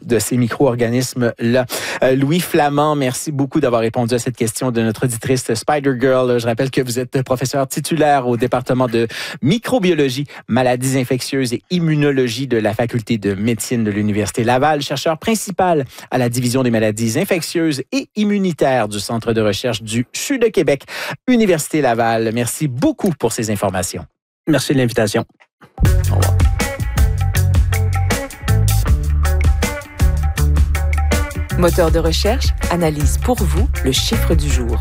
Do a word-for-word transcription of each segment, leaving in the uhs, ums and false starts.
de ces micro-organismes-là. Euh, Louis Flamand, merci beaucoup d'avoir répondu à cette question de notre auditrice Spider-Girl. Je rappelle que vous êtes professeur titulaire au département de microbiologie, maladies infectieuses et immunologie de la faculté de médecine de l'Université Laval, chercheur principal à la division des maladies infectieuses et immunitaires du Centre de recherche du C H U de Québec, Université Laval. Merci beaucoup pour ces informations. Merci de l'invitation. Au revoir. Moteur de recherche analyse pour vous le chiffre du jour.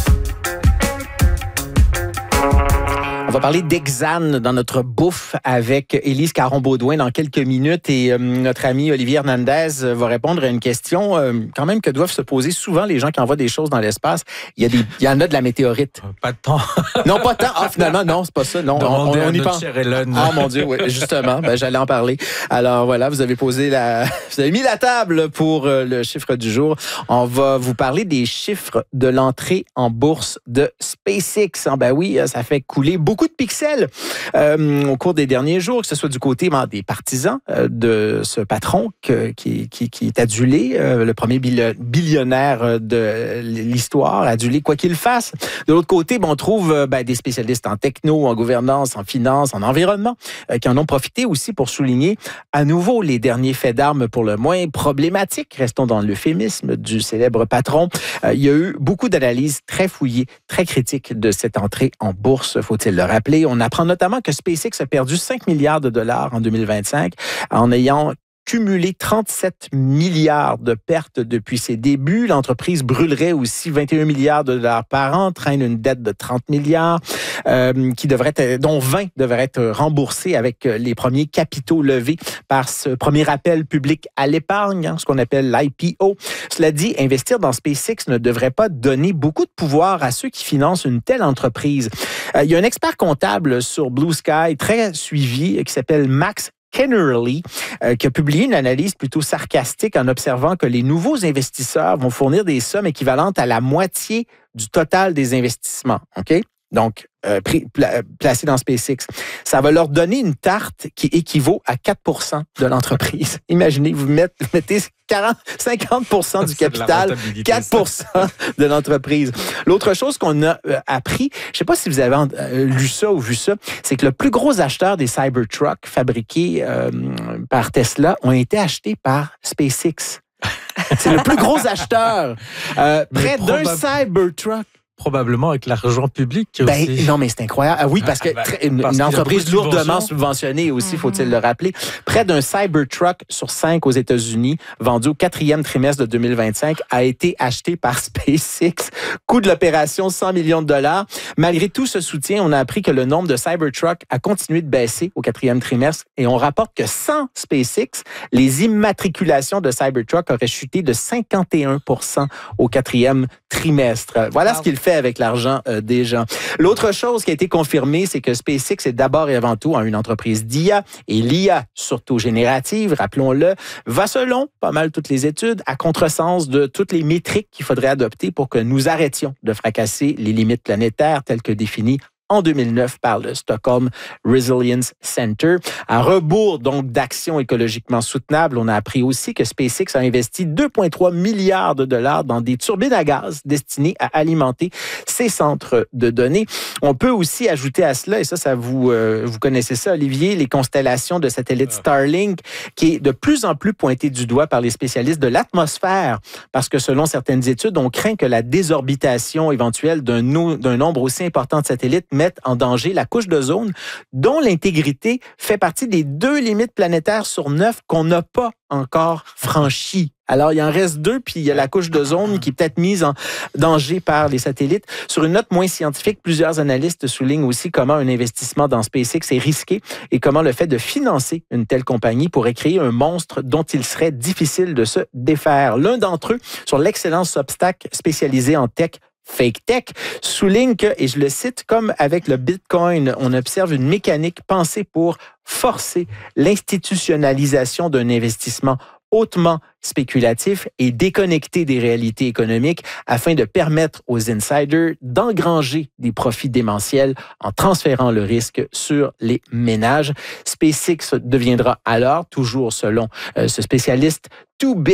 On va parler d'Exane dans notre bouffe avec Élise Caron-Beaudoin dans quelques minutes et euh, notre ami Olivier Hernandez va répondre à une question euh, quand même que doivent se poser souvent les gens qui envoient des choses dans l'espace. Il y a des, il y en a de la météorite. Pas de temps. Non, pas de temps. Ah, finalement, non, c'est pas ça. Non, on, on, on y pense. Ah, mon Dieu, oui, justement, ben, j'allais en parler. Alors voilà, vous avez posé la, vous avez mis la table pour euh, le chiffre du jour. On va vous parler des chiffres de l'entrée en bourse de SpaceX. Ben oui, ça fait couler beaucoup de pixels euh, au cours des derniers jours, que ce soit du côté ben, des partisans euh, de ce patron que, qui, qui, qui est adulé, euh, le premier billionnaire de l'histoire, adulé quoi qu'il fasse. De l'autre côté, ben, on trouve ben, des spécialistes en techno, en gouvernance, en finance, en environnement, euh, qui en ont profité aussi pour souligner à nouveau les derniers faits d'armes pour le moins problématiques. Restons dans l'euphémisme du célèbre patron. Euh, il y a eu beaucoup d'analyses très fouillées, très critiques de cette entrée en bourse, faut-il le rappeler. On apprend notamment que SpaceX a perdu cinq milliards de dollars en deux mille vingt-cinq en ayant cumulé trente-sept milliards de pertes depuis ses débuts. L'entreprise brûlerait aussi vingt et un milliards de dollars par an, traîne une dette de trente milliards, euh, qui devrait être, dont vingt devraient être remboursés avec les premiers capitaux levés par ce premier appel public à l'épargne, hein, ce qu'on appelle l'I P O. Cela dit, investir dans SpaceX ne devrait pas donner beaucoup de pouvoir à ceux qui financent une telle entreprise. Euh, il y a un expert comptable sur Blue Sky très suivi qui s'appelle Max Kennerly, euh, qui a publié une analyse plutôt sarcastique en observant que les nouveaux investisseurs vont fournir des sommes équivalentes à la moitié du total des investissements. OK? Donc, euh, pris, pla, placé dans SpaceX. Ça va leur donner une tarte qui équivaut à quatre pour cent de l'entreprise. Imaginez, vous mettez, vous mettez quarante, cinquante pour cent du capital, quatre pour cent de l'entreprise. L'autre chose qu'on a euh, appris, je ne sais pas si vous avez euh, lu ça ou vu ça, c'est que le plus gros acheteur des Cybertrucks fabriqués euh, par Tesla ont été achetés par SpaceX. C'est le plus gros acheteur. Euh, près d'un Cybertruck. Probablement avec l'argent public aussi. Ben, non, mais c'est incroyable. Ah oui, parce que ah, ben, une, parce une entreprise lourdement subventionnée aussi, mm-hmm. faut-il le rappeler. Près d'un Cybertruck sur cinq aux États-Unis, vendu au quatrième trimestre de deux mille vingt-cinq, a été acheté par SpaceX. Coût de l'opération, cent millions de dollars. Malgré tout ce soutien, on a appris que le nombre de Cybertruck a continué de baisser au quatrième trimestre et on rapporte que sans SpaceX, les immatriculations de Cybertruck auraient chuté de cinquante et un pour cent au quatrième trimestre. Voilà wow. ce qu'il fait avec l'argent euh, des gens. L'autre chose qui a été confirmée, c'est que SpaceX est d'abord et avant tout une entreprise d'I A et l'I A, surtout générative, rappelons-le, va selon pas mal toutes les études à contresens de toutes les métriques qu'il faudrait adopter pour que nous arrêtions de fracasser les limites planétaires telles que définies en deux mille neuf par le Stockholm Resilience Center. À rebours donc d'actions écologiquement soutenables, on a appris aussi que SpaceX a investi deux virgule trois milliards de dollars dans des turbines à gaz destinées à alimenter ses centres de données. On peut aussi ajouter à cela, et ça, ça vous, euh, vous connaissez ça, Olivier, les constellations de satellites Starlink, qui est de plus en plus pointée du doigt par les spécialistes de l'atmosphère, parce que selon certaines études, on craint que la désorbitation éventuelle d'un, no- d'un nombre aussi important de satellites mettent en danger la couche d'ozone, dont l'intégrité fait partie des deux limites planétaires sur neuf qu'on n'a pas encore franchies. Alors, il en reste deux, puis il y a la couche d'ozone qui est peut-être mise en danger par les satellites. Sur une note moins scientifique, plusieurs analystes soulignent aussi comment un investissement dans SpaceX est risqué et comment le fait de financer une telle compagnie pourrait créer un monstre dont il serait difficile de se défaire. L'un d'entre eux, sur l'excellence Substack spécialisé en tech, Fake Tech, souligne que, et je le cite, comme avec le Bitcoin, on observe une mécanique pensée pour forcer l'institutionnalisation d'un investissement hautement spéculatif et déconnecté des réalités économiques afin de permettre aux insiders d'engranger des profits démentiels en transférant le risque sur les ménages. SpaceX deviendra alors, toujours selon euh, ce spécialiste, too big